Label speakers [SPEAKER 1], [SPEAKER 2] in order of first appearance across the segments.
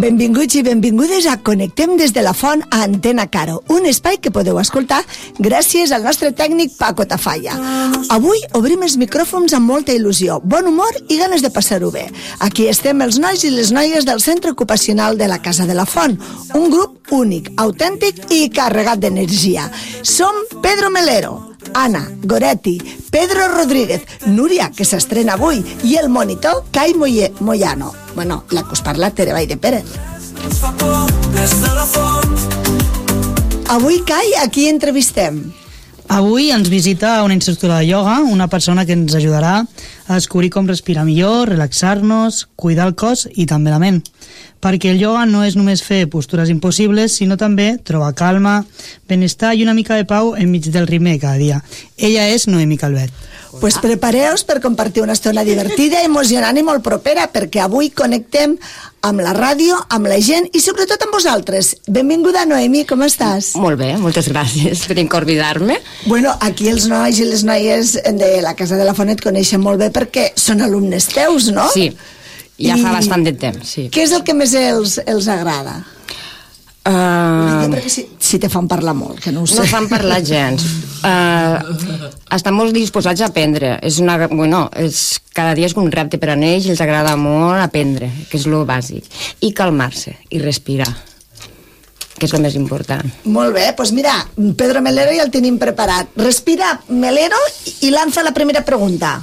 [SPEAKER 1] Benvinguts i benvingudes a Connectem des de la Font a Antena Caro, un espai que podeu escoltar gràcies al nostre tècnic Paco Tafalla. Avui obrim els micròfons amb molta il·lusió, bon humor i ganes de passar-ho bé. Aquí estem els nois i les noies del Centre Ocupacional de la Casa de la Font, un grup únic, autèntic i carregat d'energia. Som Pedro Melero, Anna Goretti, Pedro Rodríguez, Núria, que s'estrena avui, i el monitor Kai Moyano. Bueno, la que us parla, Tere Vall de Pérez. Avui, Kai, a qui entrevistem?
[SPEAKER 2] Avui ens visita una instructora de ioga, una persona que ens ajudarà a descobrir com respirar millor, relaxar-nos, cuidar el cos i també la ment. Perquè el ioga no és només fer postures impossibles, sinó també trobar calma, benestar i una mica de pau enmig del ritme de cada dia. Ella és Noemí Calvet.
[SPEAKER 1] Pues prepareu-vos per compartir una estona divertida, emocionant i molt propera, perquè avui connectem amb la ràdio, amb la gent i sobretot amb vosaltres. Benvinguda, Noemí, com estàs?
[SPEAKER 3] Molt bé, moltes gràcies per convidar-me.
[SPEAKER 1] Bueno, aquí els nois i les noies de la Casa de la Font et coneixen molt bé perquè són alumnes teus, no?
[SPEAKER 3] Sí, ja fa bastant de temps, sí.
[SPEAKER 1] Què és el que més els agrada? Perquè si te fan parlar molt, que no ho sé.
[SPEAKER 3] No fan parlar gens. Estan molt disposats a aprendre. Cada dia és un repte per a ells i els agrada molt aprendre, que és lo bàsic. I calmar-se, i respirar, que és el més important.
[SPEAKER 1] Molt bé, doncs mira, Pedro Melero ja el tenim preparat. Respira, Melero, i lanza la primera pregunta.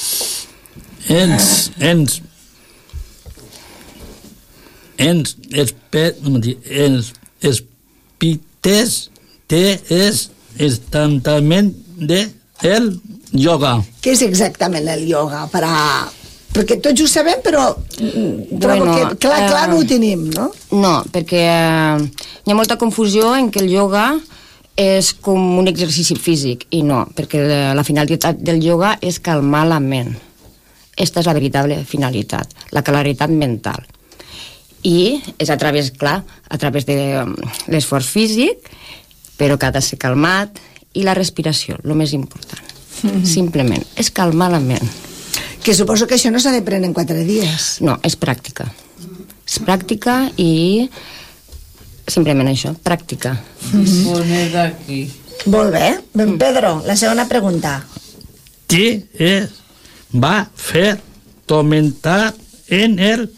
[SPEAKER 4] Exactament del ioga.
[SPEAKER 1] Què és exactament el ioga? Perquè tots ho sabem, però trobo que clar no ho tenim, no?
[SPEAKER 3] No, perquè hi ha molta confusió en que el ioga és com un exercici físic, i no, perquè la finalitat del ioga és calmar la ment. Esta és la veritable finalitat, la claritat mental. I és a través de l'esforç físic, però que ha de ser calmat, i la respiració, el més important. Simplement, és calmar la ment.
[SPEAKER 1] Que suposo que això no s'ha de prendre en 4 dies.
[SPEAKER 3] No, és pràctica. És pràctica i simplement això, pràctica.
[SPEAKER 1] Molt bé. Ben Pedro, la segona pregunta.
[SPEAKER 4] Què va fer comentar en el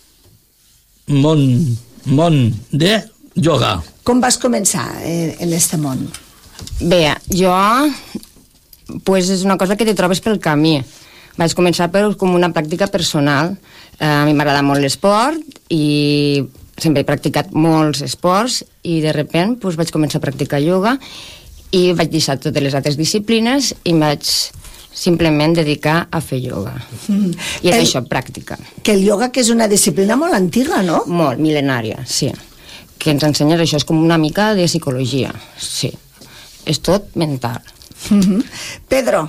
[SPEAKER 4] món de ioga?
[SPEAKER 1] Com vas començar en este món?
[SPEAKER 3] Bé, jo és una cosa que te trobes pel camí. Vaig començar com una pràctica personal. A mi m'agrada molt l'esport i sempre he practicat molts esports i de repent vaig començar a practicar ioga i vaig deixar totes les altres disciplines i em vaig simplement dedicar a fer ioga. I és això, pràctica.
[SPEAKER 1] Que el ioga que és una disciplina molt antiga, no?
[SPEAKER 3] Molt, mil·lenària, sí. Que ens ensenya això, és com una mica de psicologia, sí. És tot mental.
[SPEAKER 1] Pedro.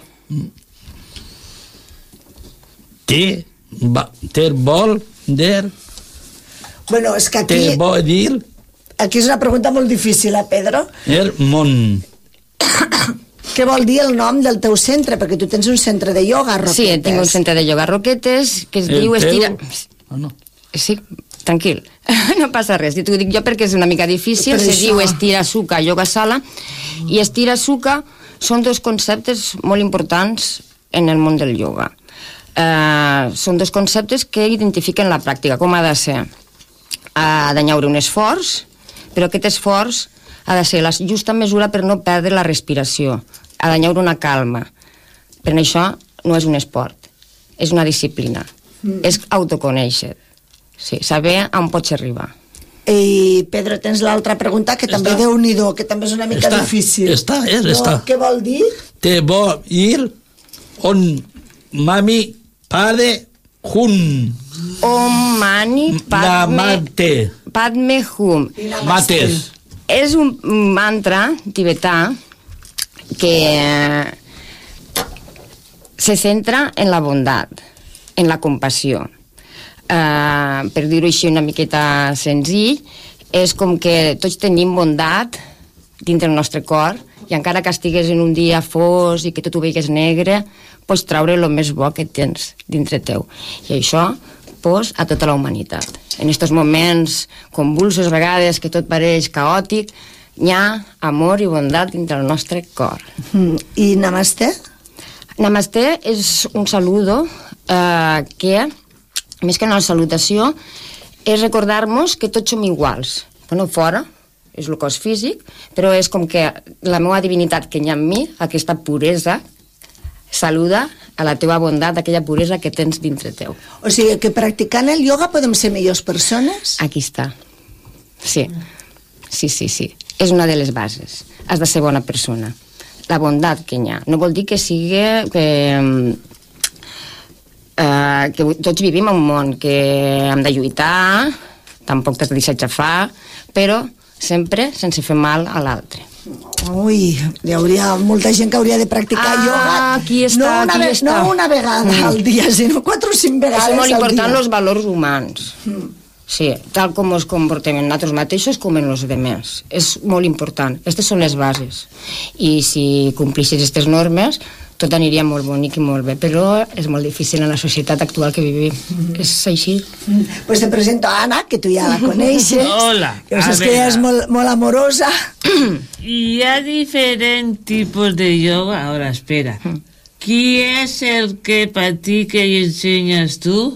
[SPEAKER 4] Què vol dir?
[SPEAKER 1] Bueno, és que aquí...
[SPEAKER 4] Què vol dir?
[SPEAKER 1] Aquí és una pregunta molt difícil, Pedro?
[SPEAKER 4] El món.
[SPEAKER 1] Què vol dir el nom del teu centre? Perquè tu tens un centre de ioga, Roquetes.
[SPEAKER 3] Sí, tinc un centre de ioga Roquetes que es diu Estira...
[SPEAKER 4] No.
[SPEAKER 3] Sí, tranquil, no passa res. T'ho dic jo perquè és una mica difícil. Se diu Estira Suka Yoga Sala, i Estira Suka són 2 conceptes molt importants en el món del ioga. Són 2 conceptes que identifiquen la pràctica, com ha de ser. Ha d'haver un esforç, però aquest esforç ha de ser la justa mesura per no perdre la respiració. Ha d'haver una calma. Per això no és un esport, és una disciplina. És autoconèixer. Sí, saber on pots arribar.
[SPEAKER 1] I, Pedro, tens l'altra pregunta, que també Déu-n'hi-do, que també és una mica difícil.
[SPEAKER 4] Està.
[SPEAKER 1] Què vol dir?
[SPEAKER 4] Te vol dir on mami pade hun.
[SPEAKER 3] Om mani padme hum.
[SPEAKER 4] Mates.
[SPEAKER 3] És un mantra tibetà que se centra en la bondat, en la compassió. Per dir-ho així una miqueta senzill, és com que tots tenim bondat dintre el nostre cor, i encara que estigues en un dia fos i que tot ho veigues negre, pots traure el més bo que tens dintre teu. I això, a tota la humanitat. en estos moments convulsos, a vegades que tot pareix caòtic, hi ha amor i bondat dintre el nostre cor.
[SPEAKER 1] I Namaste?
[SPEAKER 3] Namaste és un saludo que, més que una salutació, és recordar-nos que tots som iguals. Bueno, fora és el cos físic, però és com que la meva divinitat que hi ha en mi, aquesta puresa, saluda a la teva bondat, aquella puresa que tens dintre teu.
[SPEAKER 1] O sigui, que practicant el ioga podem ser millors persones?
[SPEAKER 3] Aquí està. Sí. Sí. És una de les bases. Has de ser bona persona. La bondat que hi ha. No vol dir que sigui... que tots vivim en un món que hem de lluitar, tampoc t'has de deixar xafar, però sempre sense fer mal a l'altre.
[SPEAKER 1] Ui, hi hauria molta gent que hauria de practicar ioga.
[SPEAKER 3] Aquí està,
[SPEAKER 1] no una vegada al dia, sinó 4 o 5 vegades al dia.
[SPEAKER 3] És molt important els valors humans. Sí, tal com ens comportem en nosaltres mateixos com en els altres. És molt important. Aquestes són les bases. I si complixes aquestes normes, tot aniria molt bonic i molt bé, però és molt difícil en la societat actual que vivim. És així.
[SPEAKER 1] Pues te presento a Ana, que tu ja la coneixes.
[SPEAKER 5] Hola.
[SPEAKER 1] Que saps que ella és molt amorosa.
[SPEAKER 5] Y hay diferentes tipos de yoga. Ahora, espera. ¿Quién es el que practica y enseñas tú?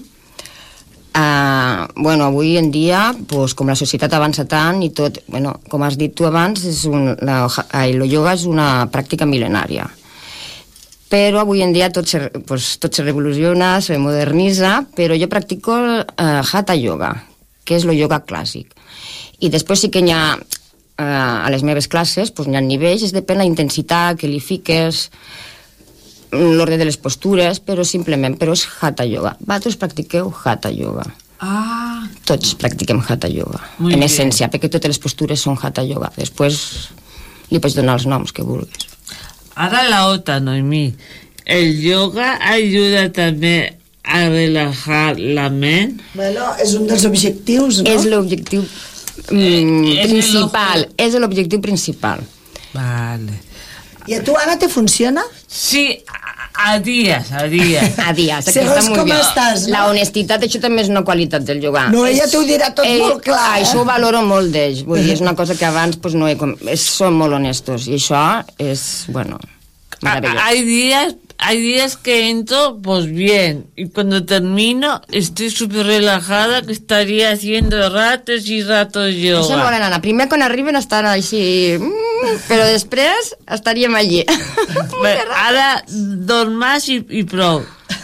[SPEAKER 3] Bueno, avui en dia, pues, com la societat avança tant i tot, bueno, com has dit tu abans, el yoga és una pràctica mil·lenària. Però avui en dia tot se revoluciona, se modernitza, però jo practico Hatha Yoga, que és el yoga clàssic. I després sí que hi ha, a les meves classes, pues, hi ha nivells, depèn la intensitat que li fiques, l'ordre de les postures, però és Hatha Yoga. Vosaltres practiqueu Hatha Yoga. Tots practiquem Hatha Yoga, en essència, perquè totes les postures són Hatha Yoga. Després li pots donar els noms que vulguis.
[SPEAKER 5] Ahora la otra, Noemí. ¿El yoga ayuda también a relajar la ment?
[SPEAKER 1] Bueno, és un dels objectius, no?
[SPEAKER 3] És l'objectiu principal. És l'objectiu principal.
[SPEAKER 5] Vale.
[SPEAKER 1] I a tu, Anna, te funciona?
[SPEAKER 5] Sí, a días.
[SPEAKER 3] A días, aquí
[SPEAKER 1] Segons
[SPEAKER 3] està molt
[SPEAKER 1] com
[SPEAKER 3] bé.
[SPEAKER 1] estàs, no?
[SPEAKER 3] La honestitat, això també és una qualitat del yoga.
[SPEAKER 1] No, ella t'ho dirà tot molt clar.
[SPEAKER 3] Això ho valoro molt d'ells. Vull dir, és una cosa que abans pues, no són molt honestos. I això és, bueno, meravellós.
[SPEAKER 5] Hay días que entro, pues bien, y cuando termino estoy súper relajada, que estaría haciendo ratos y ratos yoga.
[SPEAKER 3] Això molt, Anna. Primer, quan arriben, estan així... però després estaríem allí.
[SPEAKER 5] Ara, dormàs i prou.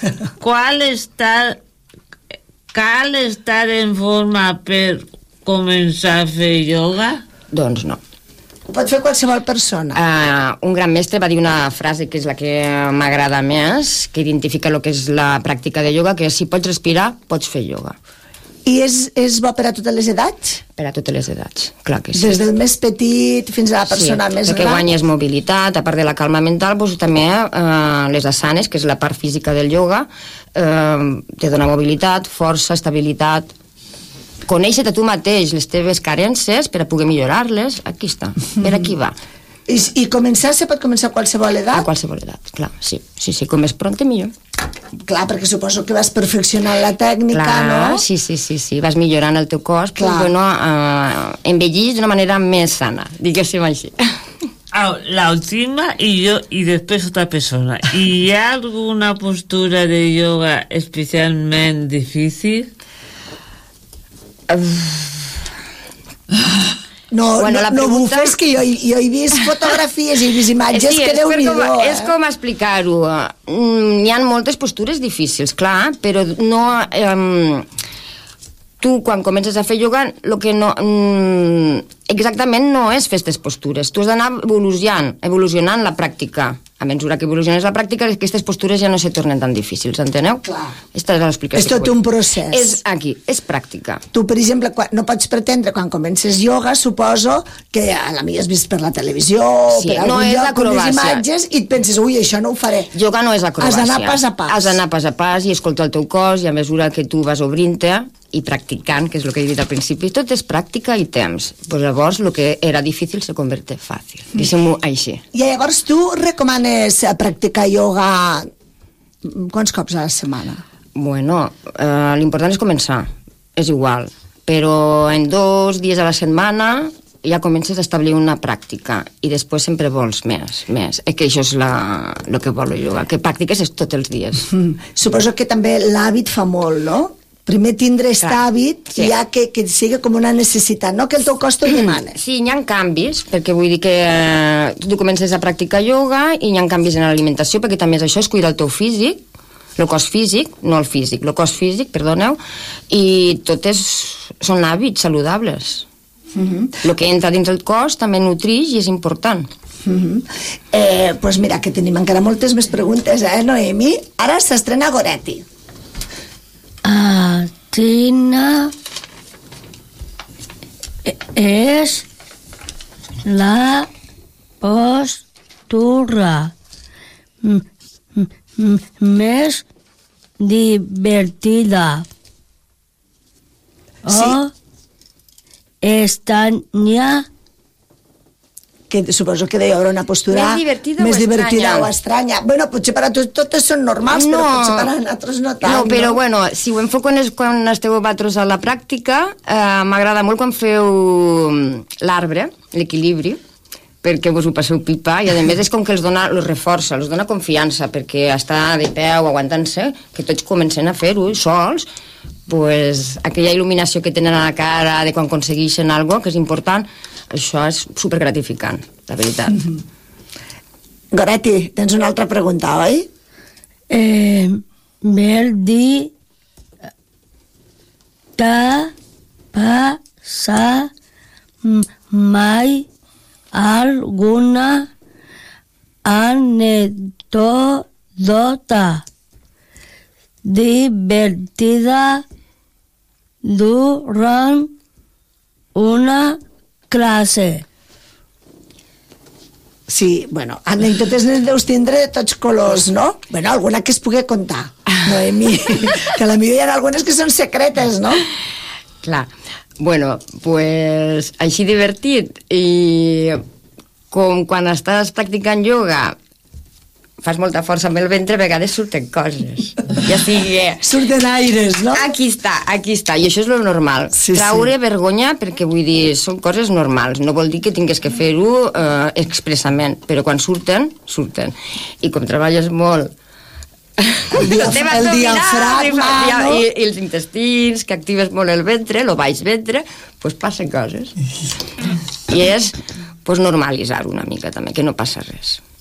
[SPEAKER 5] Cal estar en forma per començar a fer yoga?
[SPEAKER 3] Doncs no.
[SPEAKER 1] Ho pot fer qualsevol persona.
[SPEAKER 3] Un gran mestre va dir una frase que és la que m'agrada més, que identifica el que és la pràctica de yoga, que és si pots respirar, pots fer yoga.
[SPEAKER 1] I és bo per a totes les edats?
[SPEAKER 3] Per a totes les edats, clar que sí.
[SPEAKER 1] Des del més petit fins a la persona més gran?
[SPEAKER 3] Perquè guanyes mobilitat, a part de la calma mental, doncs també les asanes, que és la part física del yoga, te dona mobilitat, força, estabilitat. Conèixer-te tu mateix les teves carències per a poder millorar-les, aquí està, per aquí va.
[SPEAKER 1] I començar, se pot començar a qualsevol edat?
[SPEAKER 3] A qualsevol edat, clar, sí, com més pront millor.
[SPEAKER 1] Clar, perquè suposo que vas perfeccionant la tècnica,
[SPEAKER 3] clar,
[SPEAKER 1] no?
[SPEAKER 3] Sí, vas millorant el teu cos, però bueno, envellís d'una manera més sana, diguéssim així.
[SPEAKER 5] La última y después otra persona. ¿Y hay alguna postura de yoga especialmente difícil?
[SPEAKER 1] No bufes, que jo he vist fotografies i he vist imatges que Déu-n'hi-do.
[SPEAKER 3] És com explicar-ho. Hi ha moltes postures difícils, clar, però no... Tu, quan comences a fer yoga, el que no... exactament no és fer aquestes postures. Tu has d'anar evolucionant la pràctica. A mesura que evoluciones la pràctica, aquestes postures ja no se tornen tan difícils, enteneu?
[SPEAKER 1] Clar.
[SPEAKER 3] Esta és l'explicació.
[SPEAKER 1] És tot un procés.
[SPEAKER 3] És pràctica.
[SPEAKER 1] Tu, per exemple, no pots pretendre, quan comences yoga, suposo que a la millor has vist per la televisió, per algun lloc, unes imatges, i et penses, ui, això no ho faré.
[SPEAKER 3] Yoga no és acrobàcia.
[SPEAKER 1] Has d'anar pas a pas.
[SPEAKER 3] Has d'anar pas a pas i escoltar el teu cos, i a mesura que tu vas obrint-te i practicant, que és el que he dit al principi, tot és pràctica i temps. Pues llavors, el que era difícil se converteix fàcil. Deixem-ho així.
[SPEAKER 1] I llavors tu recomanes practicar yoga quants cops a la setmana?
[SPEAKER 3] Bueno, l'important és començar. És igual. però en 2 dies a la setmana ja comences a establir una pràctica i després sempre vols més. Que això és el que vol el yoga, que practiques tots els dies.
[SPEAKER 1] Suposo que també l'hàbit fa molt, no? Primer tindre aquest hàbit i ja que sigui com una necessitat, no? Que el teu cos t'ho demana.
[SPEAKER 3] Sí, hi ha canvis, perquè vull dir que tu comences a practicar yoga i hi ha canvis en l'alimentació, perquè també és això, és cuidar el teu físic, el cos físic, no el físic, el cos físic, perdoneu, i són hàbits saludables. El que entra dins el cos també nutrix i és important.
[SPEAKER 1] Pues mira, que tenim encara moltes més preguntes, Noemi? Ara s'estrena Goretti.
[SPEAKER 6] Quina és la postura més divertida?
[SPEAKER 1] Sí.
[SPEAKER 6] Estranya?
[SPEAKER 1] Que suposo que deia una postura
[SPEAKER 3] més divertida
[SPEAKER 1] o estranya. Bueno, potser per a tu totes són normals, però potser per a nosaltres no tant.
[SPEAKER 3] No, però bueno, si ho enfoco quan esteu vosaltres a la pràctica, m'agrada molt quan feu l'arbre, l'equilibri, perquè vos ho passeu pipa, i a més és com que els reforça, els dona confiança, perquè estar de peu, aguantant-se, que tots comencen a fer-ho sols, pues, aquella il·luminació que tenen a la cara de quan aconsegueixen alguna cosa, que és important, això és supergratificant, la veritat.
[SPEAKER 1] Goretti, tens una altra pregunta, oi?
[SPEAKER 6] Vol dir que passa mai alguna anècdota divertida durant una classe.
[SPEAKER 1] Sí, bueno, anècdotes en deus tindre de tots colors, no? Bueno, alguna que es pugui contar, Noemi, que la millor hi ha algunes que són secretes, no?
[SPEAKER 3] Clar, bueno, pues així divertit i com quan estàs practicant yoga fas molta força amb el ventre, a vegades surten coses. Ja sigui...
[SPEAKER 1] Surten aires, no?
[SPEAKER 3] Aquí està, i això és lo normal.
[SPEAKER 1] Sí,
[SPEAKER 3] Traure vergonya, perquè vull dir, són coses normals, no vol dir que tingues que fer-ho expressament, però quan surten. I com treballes molt
[SPEAKER 1] el diafragma, no?
[SPEAKER 3] I els intestins, que actives molt el ventre, el baix ventre, doncs passen coses. I és normalitzar una mica també, que no passa res.